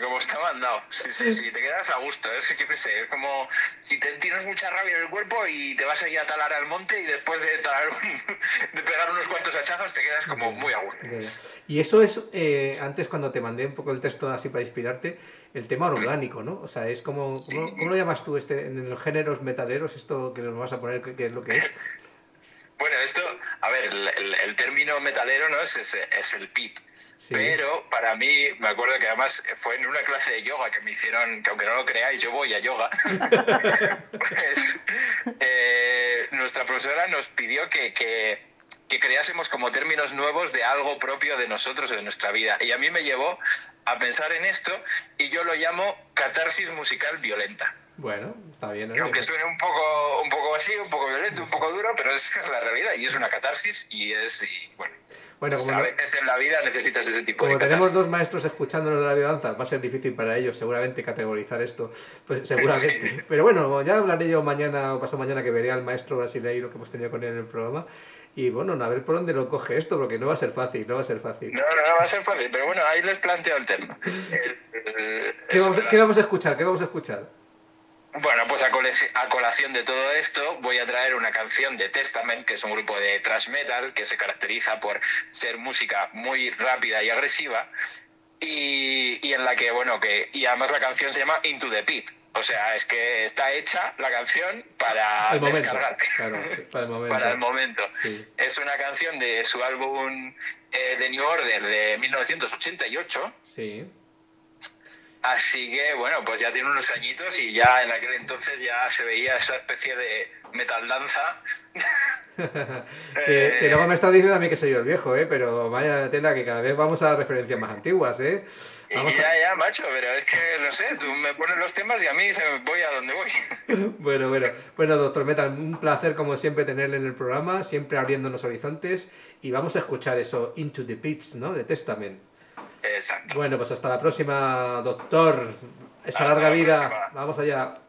como está mandado. Sí, te quedas a gusto. Es que, yo qué sé, es como si te tienes mucha rabia en el cuerpo y te vas ahí a talar al monte y después de de pegar unos cuantos hachazos te quedas como muy a gusto. Y eso es, antes cuando te mandé un poco el texto así para inspirarte, el tema orgánico, ¿no? O sea, es como, Sí. ¿cómo lo llamas tú en los géneros metaleros, esto que nos vas a poner, qué es lo que es? Bueno, esto, a ver, el término metalero no es el pit. Sí. Pero para mí, me acuerdo que además fue en una clase de yoga que me hicieron, que aunque no lo creáis, yo voy a yoga, pues nuestra profesora nos pidió que creásemos como términos nuevos de algo propio de nosotros o de nuestra vida. Y a mí me llevó a pensar en esto y yo lo llamo catarsis musical violenta. Bueno, está bien, ¿no? Aunque suene un poco así, un poco violento, un poco duro, pero es la realidad y es una catarsis y bueno, Bueno, pues a veces en la vida necesitas ese tipo de como tenemos catarsis. dos maestros escuchándonos la biodanza, va a ser difícil para ellos seguramente categorizar esto, pues seguramente. Sí. Pero bueno, ya hablaré yo mañana o pasado mañana que veré al maestro brasileiro que hemos tenido con él en el programa. Y bueno, a ver por dónde lo coge esto, porque no va a ser fácil, no va a ser fácil. No va a ser fácil, pero bueno, ahí les planteo el tema. Eso de ¿Qué las... vamos a escuchar? ¿Qué vamos a escuchar? Bueno, pues a colación de todo esto voy a traer una canción de Testament, que es un grupo de thrash metal que se caracteriza por ser música muy rápida y agresiva y en la que, bueno, y además la canción se llama Into the Pit. O sea, es que está hecha la canción para El momento, descargarte. claro, para el Para el momento. momento. Sí. Es una canción de su álbum The New Order de 1988. Sí. Así que, bueno, pues ya tiene unos añitos y ya en aquel entonces ya se veía esa especie de metal danza. Que luego me estás diciendo a mí que soy yo el viejo, ¿eh? Pero vaya tela que cada vez vamos a referencias más antiguas, ¿eh? Vamos a... Ya, macho, pero es que, no sé, tú me pones los temas y a mí voy a donde voy. Bueno, doctor Metal, un placer como siempre tenerle en el programa, siempre abriéndonos horizontes y vamos a escuchar eso, Into the Pits, ¿no? De Testament. Exacto. Bueno, pues hasta la próxima, doctor. Esa Hasta larga la vida. próxima. Vamos allá.